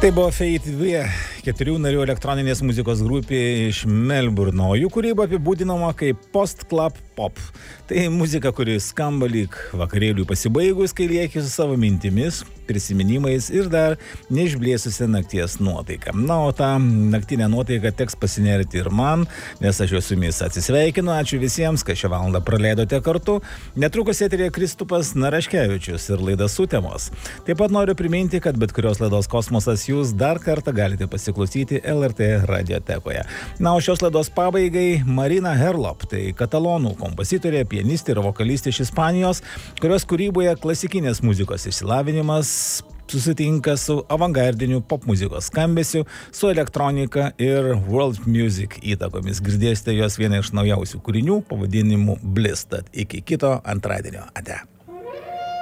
Tai buvo Fate V, 4 narių elektroninės muzikos grupė iš Melburno. Jų kūryba apibūdinama kaip post-club pop. Tai muzika, kuri skamba lyg vakarėliui pasibaigus, kai lieki su savo mintimis, prisiminimais ir dar neišblėsusią nakties nuotaiką. Na, o tą naktinę nuotaiką teks pasinerti ir man, nes aš jau su jumis atsisveikinu. Ačiū visiems, kad šią valandą praleidote kartu. Netrukus eterėje Kristupas Naraškevičius ir laida Sutemos. Taip pat noriu priminti, kad bet kurios laidos Kosmosas jūs dar kartą galite pasiklausyti LRT radiotekoje. Na, o šios laidos pabaigai Marina Herlop, tai katalonų kompozitorė, pianistė ir vokalistė iš Ispanijos, kurios kūryboje klasikinės muzikos išsilavinimas susitinka su avangardiniu popmuzikos skambesiu, su elektronika ir world music įtakomis. Girdėsite jos vieną iš naujausių kūrinių pavadinimu Bliss. Tad iki kito antradienio. Ate.